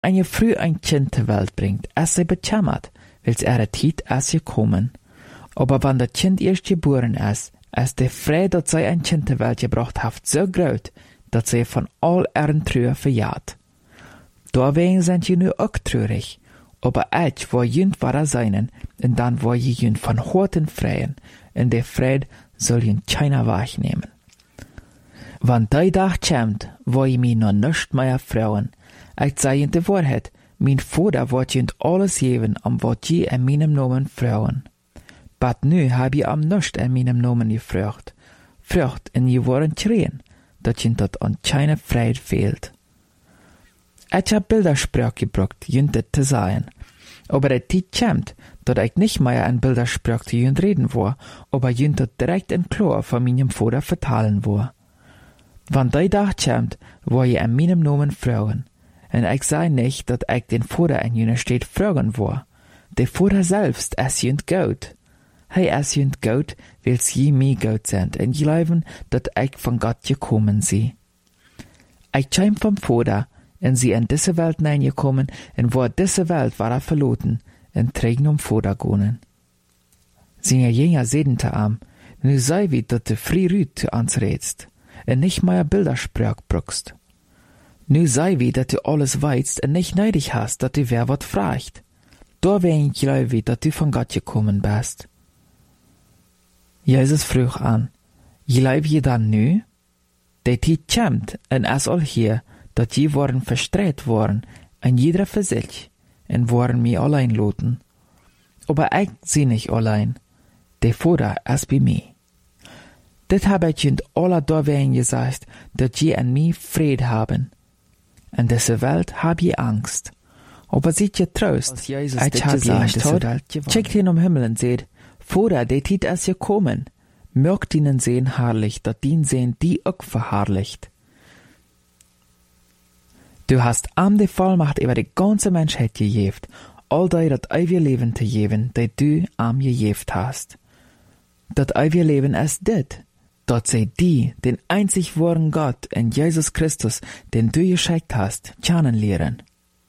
En je früh ein Kind ter Welt bringt, es sei bechammert, wils Tijd es gekommen. Aber wenn das Kind erst geboren ist der Freude, dat sei ein Kind ter Welt gebracht haft, so groot, dat sie von all ihren Trauer verjaht. Deswegen sind je nu auch traurig, aber ich war jünd war seinen, und dann war je jünd von harten Freien, und der Freude soll jünd keiner wahrnehmen. Wann die Tag kommt, wo je mich noch nicht mehr freuen, ich sage jünd die Wahrheit, mein Vater wird jünd alles geben, wat je in meinem Namen freuen. But nu hab ich am nicht in meinem Namen gefrucht, Frucht in je waren schreien, dat jünd dat an keine Freude fehlt. Ich hab Bildersprach gebraucht, jünd dit zu sagen, aber der Zeit kommt, dat ich nicht mehr ein Bildersprach zu jünd reden war, aber jünd dat direkt in klar von meinem Vater vertalen war. Wann die Tag kommt, wo je in meinem Namen fragen, und ich sei nicht, dat ich den Vater in jener Stadt fragen war. Der Vater selbst ist jünd gut. Ist jünd gut, weil's je mir gut sind, und glauben, dat ich von Gott gekommen sie. Ich kam vom Vater, und sie in diese Welt hineingekommen, und wo diese Welt war verloren, und trägen Vater gehen. Seine Jünger sedente am, nu sei wie, dat du frei rüt zu uns redst, und nicht mehr Bildersprach brauchst. Nu sei wie, dat du alles weißt, und nicht neidig hast, dat du wer wat fragt. Deswegen glaube ich, dat du von Gott gekommen bist. Jesus frug an, glaub je dann nu? Der Zeit kommt, und es all hier, dat je worden verstreit worden, en jeder für sich, en worden mir allein loten. Aber ich sie nicht allein, der Vater ist bei mir. Dit hab ich in aller Dorwegen gesagt, dat je an mir Fried haben. In dieser Welt hab je Angst. Aber seht je Trost, ich hab je in dieser Welt. Checkt hin Himmel und seht, Vater, der Tit ist gekommen. Mögt ihnen sehen herrlich, dat dien sehen die auch verherrlicht. Du hast am die Vollmacht über die ganze Menschheit gegeben, all die dat ewige Leben zu geben, die du am gegeben hast. Dat ewige Leben ist dit, dat sei die, den einzig wahren Gott in Jesus Christus, den du geschickt hast, kennenlernen.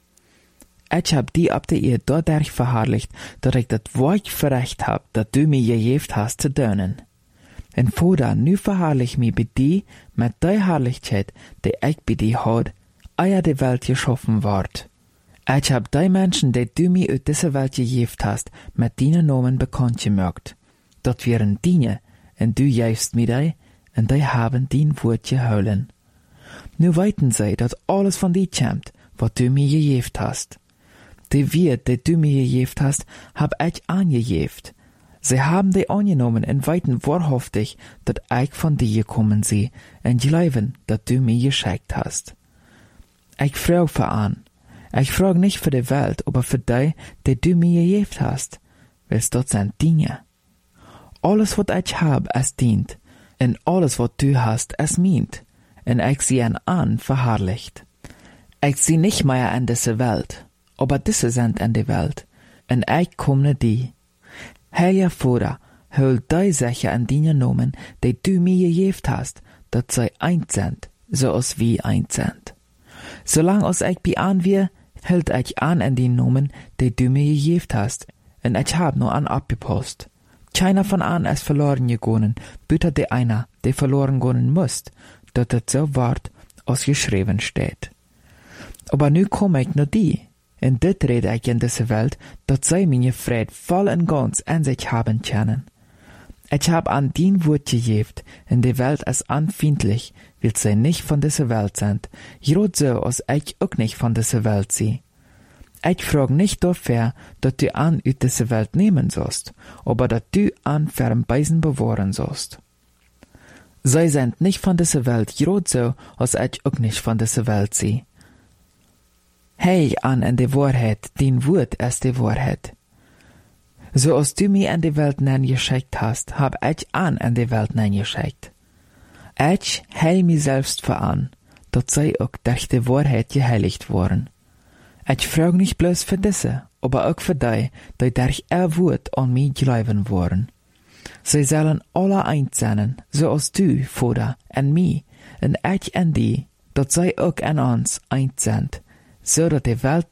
Ich hab die ab der Erde dadurch verherrlicht, dat ich dat Wort verrecht hab, dat du mir gegeben hast zu dienen. En Vater, nu verherrlich mich bei dir mit der Herrlichkeit, die ich bei dir hat, ehe die Welt geschaffen ward. Ich hab die Menschen, die du mir aus dieser Welt gegeben hast, mit deinen Namen bekannt gemacht. Dat wären deine, und du gibst mir die, und die haben dein Wort geholen. Nu weiten sie, dat alles von dir kommt, was du mir gegeben hast. Die Wort, die du mir gegeben hast, hab ich angegeben. Sie haben die angenommen und weiten wahrhaftig, dat ich von dir gekommen sie, und glauben, dat du mir geschickt hast. Ich frag für an. Ich frag nicht für die Welt, aber für die, die du mir gegeben hast, weil's dort sind Dinge. Alles, was ich hab, es dient, und alles, was du hast, es meint, und ich sie an verherrlicht. Ich sie nicht mehr in diese Welt, aber diese sind in die Welt, und ich komme die. Herr Vater, hol die Sache an deinen Namen, die du mir gegeben hast, dat sie eins sind, so als wir eins sind. Solange als ich bei an wir, hält ich an den Namen, die du mir gegeben hast, und ich hab nur an abgepasst. Keiner von an ist verloren gegangen, büter der einer, der verloren gehen muss, dat es so ward, als geschrieben steht. Aber nu komm ich nur die. Und dit rede ich in dieser Welt, dat sie meine Fried voll und ganz in sich haben können. Ich hab an dein Wort gegeben, und die Welt ist anfindlich, weil sie nicht von dieser Welt sind, gerade so, als ich auch nicht von dieser Welt sie. Ich frag nicht dafür, dat du an aus dieser Welt nehmen sollst, aber dat du an ferm Beisen bewahren sollst. Sie sind nicht von dieser Welt, gerade so, als ich auch nicht von dieser Welt sie. Hey an in die Wahrheit, dein Wort ist die Wahrheit. So als du mich in die Welt geschickt hast, hab ich an in die Welt geschickt. Ich heil mich selbst für an, dat sei auch durch die Wahrheit geheiligt worden. Ich frag nicht bloß für diese, aber auch für die durch ihr Wort an mich glauben worden. Sie sollen alle eins sein, so als du, Vater, und mich, und ich und die, dat sei auch an uns eins sind, zodat de welt